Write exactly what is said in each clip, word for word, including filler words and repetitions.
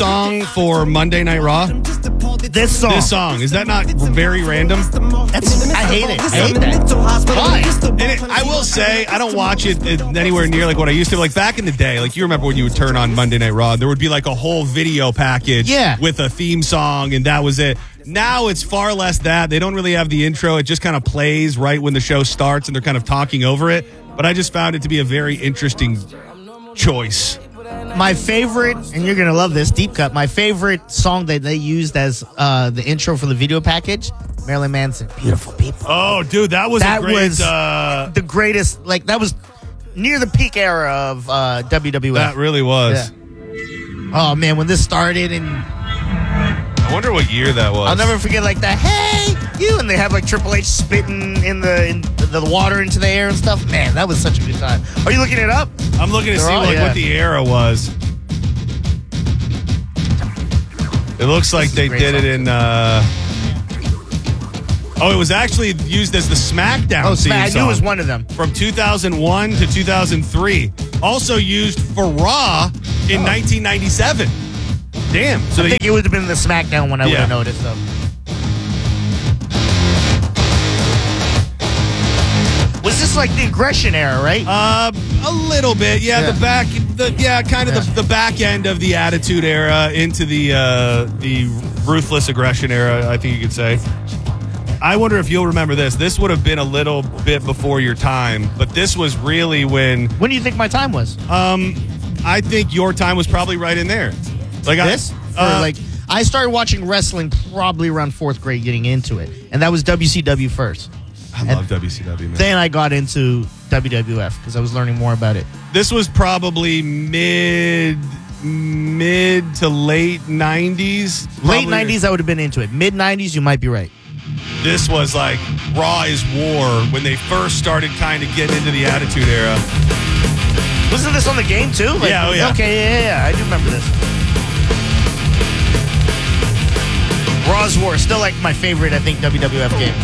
song for Monday Night Raw? This song. This song. Is that not very random? That's, I hate it. I hate that. Why? And it, I will say, I don't watch it anywhere near like what I used to. Like back in the day, like you remember when you would turn on Monday Night Raw, there would be like a whole video package yeah. with a theme song, and that was it. Now it's far less that. They don't really have the intro. It just kind of plays right when the show starts, and they're kind of talking over it. But I just found it to be a very interesting choice. My favorite, and you're going to love this, Deep Cut, my favorite song that they used as uh, the intro for the video package, Marilyn Manson, Beautiful People. Oh, dude, that was that a great... was uh, the greatest, like, that was near the peak era of uh, W W F. That really was. Yeah. Oh, man, when this started, and... I wonder what year that was. I'll never forget, like, that, hey, you, and they have, like, Triple H spitting in the in the water into the air and stuff. Man, that was such a good time. Are you looking it up? I'm looking to They're see all, like yeah. what the era was. It looks like they did it in... Uh, oh, it was actually used as the SmackDown Oh, theme Smack, I knew song it was one of them. from two thousand one to two thousand three. Also used for Raw in Oh. nineteen ninety-seven. Damn. So I they, think it would have been the SmackDown one I would Yeah. have noticed, though. Was this like the aggression era, right? uh, a little bit, yeah, Yeah. The back, the yeah, kind of Yeah. the, the back end of the Attitude Era into the uh, the ruthless aggression era. I think you could say. I wonder if you'll remember this. This would have been a little bit before your time, but this was really when. When do you think my time was? Um, I think your time was probably right in there. Like This? I, Or uh, like I started watching wrestling probably around fourth grade, getting into it, and that was W C W first. I love W C W, man. Then I got into W W F because I was learning more about it. This was probably mid mid to late nineties. Late nineties, I would have been into it. Mid nineties, you might be right. This was like Raw is War when they first started kind of getting into the Attitude Era. Wasn't this on the game too? Like, Yeah, oh, yeah. Okay, yeah, yeah, yeah, I do remember this. Raw's War, still like my favorite, I think, W W F game.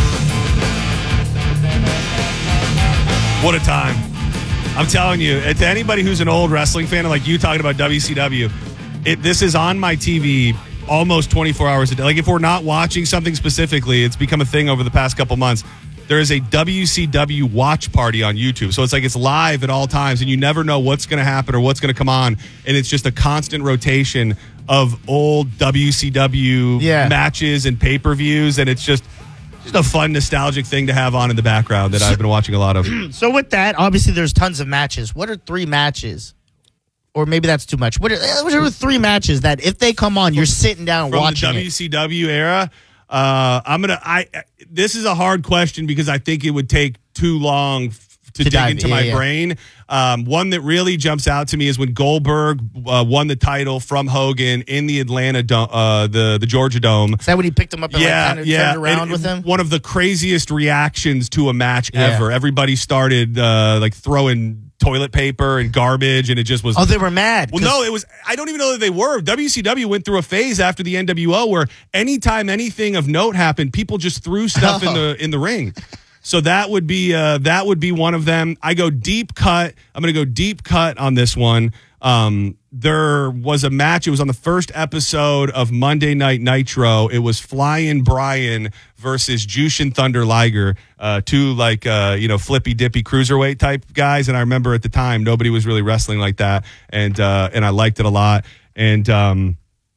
What a time. I'm telling you, to anybody who's an old wrestling fan, like you talking about W C W, it, this is on my T V almost twenty-four hours a day. Like if we're not watching something specifically, it's become a thing over the past couple months. There is a W C W watch party on YouTube. So it's like it's live at all times, and you never know what's going to happen or what's going to come on. And it's just a constant rotation of old W C W Yeah. matches and pay-per-views, and it's just... Just a fun, nostalgic thing to have on in the background that I've been watching a lot of. So with that, obviously there's tons of matches. What are three matches? Or maybe that's too much. What are, eh, what are three matches that if they come on, you're sitting down and From watching the W it? C W era, uh, I'm gonna. I this is a hard question because I think it would take too long f- to, To dig dive- into yeah, my yeah. brain. Um, one that really jumps out to me is when Goldberg uh, won the title from Hogan in the Atlanta, do- uh, the the Georgia Dome. Is that when he picked him up and Yeah, like, kind of yeah. turned around And with him? One of the craziest reactions to a match Yeah. ever. Everybody started uh, like throwing toilet paper and garbage, and it just was. Oh, they were mad. Well, 'cause- no, it was. I don't even know that they were. W C W went through a phase after the N W O where anytime anything of note happened, people just threw stuff in the in the ring. So that would be uh, that would be one of them. I go deep cut. I'm going to go deep cut on this one. Um, there was a match. It was on the first episode of Monday Night Nitro. It was Flying Brian versus Jushin Thunder Liger, uh, two like uh, you know flippy dippy cruiserweight type guys. And I remember at the time nobody was really wrestling like that, and uh, and I liked it a lot. And um,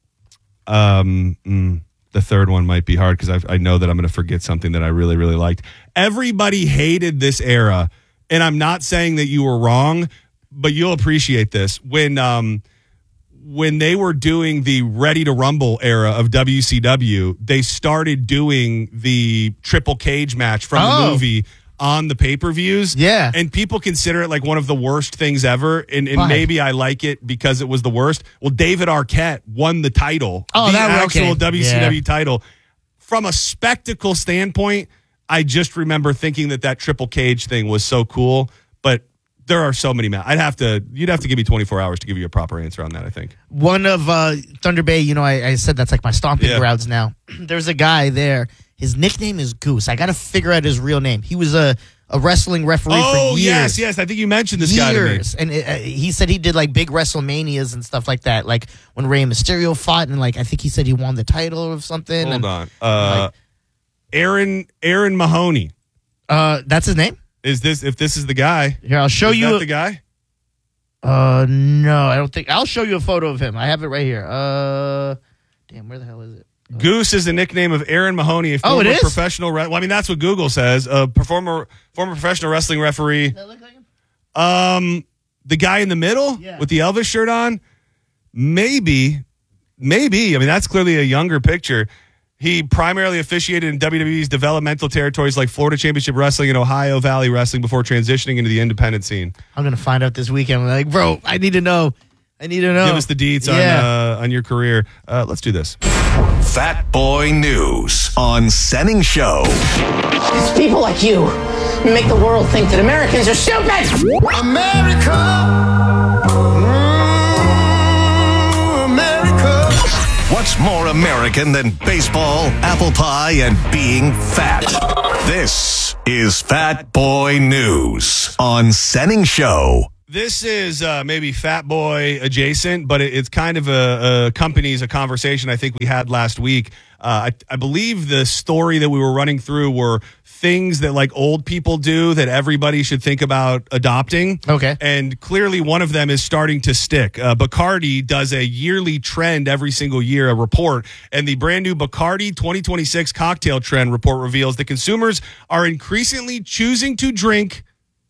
um. Mm, the third one might be hard because I know that I'm going to forget something that I really, really liked. Everybody hated this era, and I'm not saying that you were wrong, but you'll appreciate this. When um, when they were doing the Ready to Rumble era of W C W, they started doing the Triple Cage match from Oh. the movie on the pay-per-views. Yeah. And people consider it like one of the worst things ever. And, and Why? maybe I like it because it was the worst. Well, David Arquette won the title. Oh, the that was- actual okay. W C W Yeah. title. From a spectacle standpoint, I just remember thinking that that Triple Cage thing was so cool. But there are so many matches. I'd have to, you'd have to give me twenty-four hours to give you a proper answer on that, I think. One of uh, Thunder Bay, you know, I, I said that's like my stomping Yeah. grounds now. There's a guy there. His nickname is Goose. I got to figure out his real name. He was a, a wrestling referee Oh, for years. yes, yes. I think you mentioned this guy to me. Years. And uh, he said he did like big WrestleManias and stuff like that. Like when Rey Mysterio fought, and like I think he said he won the title or something. Hold and, on. Uh, like, Aaron Aaron Mahoney. uh, that's his name? Is this if this is the guy? Here, I'll show is you. that the guy? Uh, no, I don't think. I'll show you a photo of him. I have it right here. Uh, damn, where the hell is it? Goose is the nickname of Aaron Mahoney, a Oh, former it is? professional. Re- well, I mean, that's what Google says. A performer, former professional wrestling referee. Does that look like him? Um, the guy in the middle Yeah. with the Elvis shirt on, maybe, maybe. I mean, that's clearly a younger picture. He primarily officiated in W W E's developmental territories like Florida Championship Wrestling and Ohio Valley Wrestling before transitioning into the independent scene. I'm gonna find out this weekend. I'm like, bro, I need to know. I need to know. Give us the deets Yeah. on uh, on your career. Uh, let's do this. Fat Boy News on Senning Show. It's people like you who make the world think that Americans are stupid. America. Mm, America. What's more American than baseball, apple pie, and being fat? This is Fat Boy News on Senning Show. This is uh, maybe Fat Boy adjacent, but it, it's kind of a, a companies, a conversation I think we had last week. Uh, I, I believe the story that we were running through were things that like old people do that everybody should think about adopting. Okay. And clearly one of them is starting to stick. Uh, Bacardi does a yearly trend every single year, a report. And the brand new Bacardi twenty twenty-six cocktail trend report reveals that consumers are increasingly choosing to drink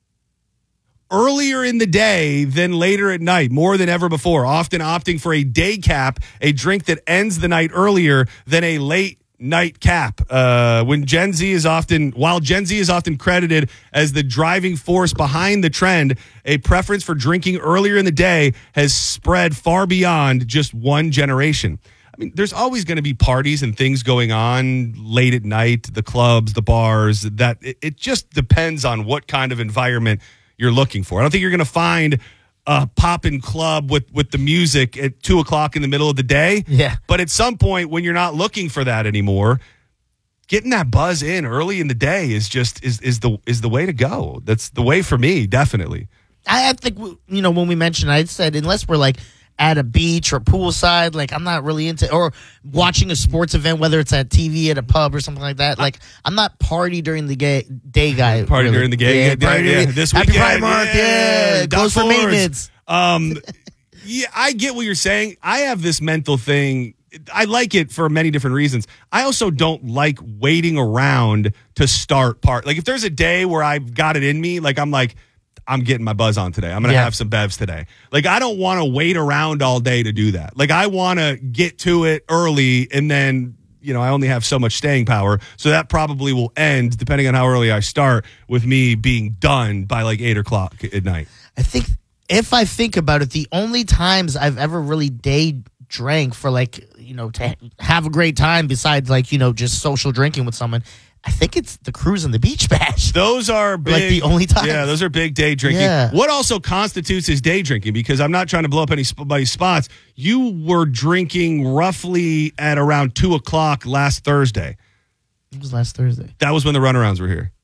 earlier in the day than later at night, more than ever before, often opting for a day cap, a drink that ends the night earlier than a late night cap. Uh, when Gen Z is often, while Gen Z is often credited as the driving force behind the trend, a preference for drinking earlier in the day has spread far beyond just one generation. I mean, there's always going to be parties and things going on late at night, the clubs, the bars, that it, it just depends on what kind of environment you're looking for. I don't think you're going to find a poppin' club with, with the music at two o'clock in the middle of the day. Yeah. But at some point when you're not looking for that anymore, getting that buzz in early in the day is just is is the is the way to go. That's the way for me, definitely. I, I think, you know, when we mentioned, I said, unless we're like at a beach or poolside, like I'm not really into, or watching a sports event, whether it's at T V at a pub or something like that. Like I'm not party during the gay, day guy. Party really. during the gay, yeah, yeah, party yeah, during- this Happy weekend, Pride Month, yeah, yeah, goes for Dot Fords. maintenance. Um, yeah, I get what you're saying. I have this mental thing. I like it for many different reasons. I also don't like waiting around to start part. Like if there's a day where I've got it in me, like I'm like, I'm getting my buzz on today. I'm going to Yeah. have some bevs today. Like I don't want to wait around all day to do that. Like I want to get to it early, and then, you know, I only have so much staying power. So that probably will end, depending on how early I start, with me being done by like eight o'clock at night. I think if I think about it, the only times I've ever really day drank for like, you know, to have a great time besides like, you know, just social drinking with someone, I think it's the cruise and the beach bash. Those are big. Like the only time. Yeah, those are big day drinking. Yeah. What also constitutes as day drinking? Because I'm not trying to blow up anybody's spots. You were drinking roughly at around two o'clock last Thursday. It was last Thursday. That was when the runarounds were here.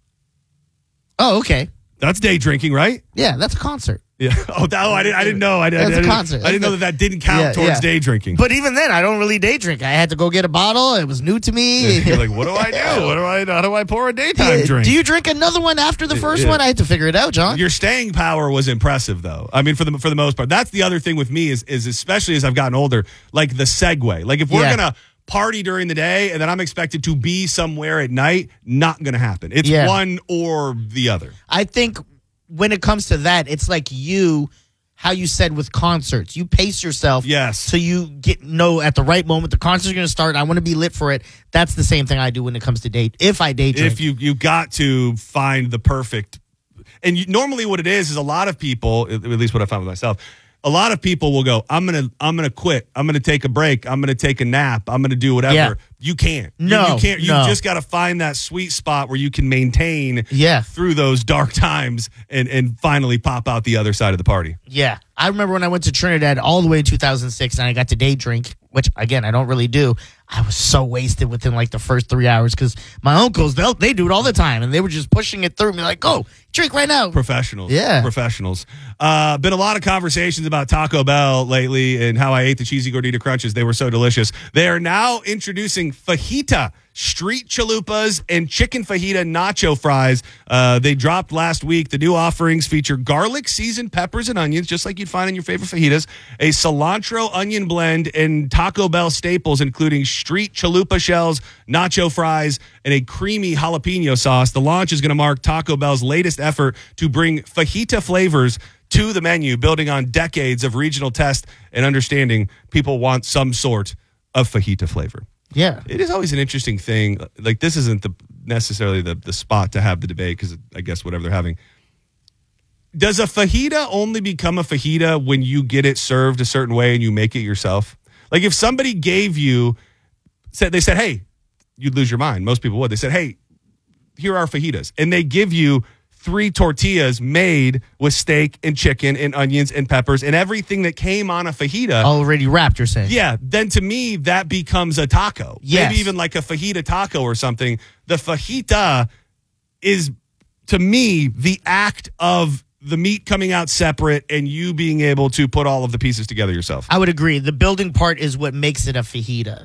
Oh, okay. That's day drinking, right? Yeah, that's a concert. Yeah. Oh, that, oh I didn't. I didn't know. I, I, That's a I didn't, concert. I didn't know That's that that didn't count Yeah, towards yeah. day drinking. But even then, I don't really day drink. I had to go get a bottle. It was new to me. You're like, what do I do? What do I? How do I pour a daytime Yeah, drink? do you drink another one after the first Yeah. one? I had to figure it out, John. Your staying power was impressive, though. I mean, for the for the most part, that's the other thing with me is is especially as I've gotten older, like the segue. Like if we're Yeah. gonna party during the day and then I'm expected to be somewhere at night, not gonna happen. It's Yeah. one or the other. I think when it comes to that, it's like you, how you said with concerts, you pace yourself. Yes. So you get know at the right moment the concert's going to start. I want to be lit for it. That's the same thing I do when it comes to date. If I date drink. If you you got to find the perfect, and you, normally what it is is a lot of people, at least what I found with myself, a lot of people will go, I'm gonna I'm gonna quit. I'm gonna take a break. I'm gonna take a nap. I'm gonna do whatever. Yeah. you can't. You- No, you, can't. You no. just got to find that sweet spot where you can maintain Yeah. through those dark times and and finally pop out the other side of the party. Yeah. I remember when I went to Trinidad all the way in two thousand six and I got to day drink, which, again, I don't really do. I was so wasted within like the first three hours because my uncles, they they do it all the time, and they were just pushing it through me like, go, drink right now. Professionals. Yeah. Professionals. Uh, been a lot of conversations about Taco Bell lately and how I ate the cheesy gordita crunches. They were so delicious. They are now introducing fajita, street chalupas, and chicken fajita nacho fries. Uh, they dropped last week. The new offerings feature garlic, seasoned peppers, and onions, just like you'd find in your favorite fajitas, a cilantro onion blend, and Taco Bell staples, including street chalupa shells, nacho fries, and a creamy jalapeno sauce. The launch is going to mark Taco Bell's latest effort to bring fajita flavors to the menu, building on decades of regional test and understanding people want some sort of fajita flavor. Yeah. It is always an interesting thing. Like, this isn't the necessarily the, the spot to have the debate because I guess whatever they're having. Does a fajita only become a fajita when you get it served a certain way and you make it yourself? Like, if somebody gave you, said they said, hey, you'd lose your mind. Most people would. They said, hey, here are fajitas. And they give you three tortillas made with steak and chicken and onions and peppers and everything that came on a fajita. Already wrapped, you're saying? Yeah, then to me, that becomes a taco. Yes. Maybe even like a fajita taco or something. The fajita is, to me, the act of the meat coming out separate and you being able to put all of the pieces together yourself. I would agree. The building part is what makes it a fajita.